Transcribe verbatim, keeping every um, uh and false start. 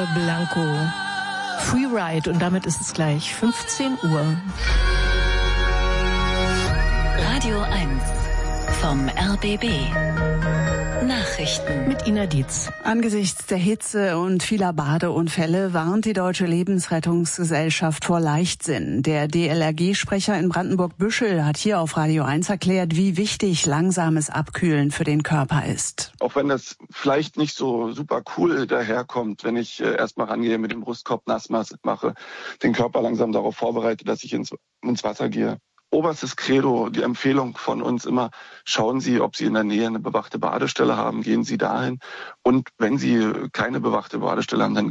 Jorge Blanco. Freeride und damit ist es gleich fünfzehn Uhr. Radio eins vom R B B. Nachrichten mit Ina Dietz. Angesichts der Hitze und vieler Badeunfälle warnt die Deutsche Lebensrettungsgesellschaft vor Leichtsinn. Der D L R G-Sprecher in Brandenburg-Büschel hat hier auf Radio eins erklärt, wie wichtig langsames Abkühlen für den Körper ist. Auch wenn das vielleicht nicht so super cool daherkommt, wenn ich äh, erstmal rangehe, mit dem Brustkorb nass mache, den Körper langsam darauf vorbereite, dass ich ins, ins Wasser gehe. Oberstes Credo, die Empfehlung von uns immer, schauen Sie, ob Sie in der Nähe eine bewachte Badestelle haben, gehen Sie dahin. Und wenn Sie keine bewachte Badestelle haben, dann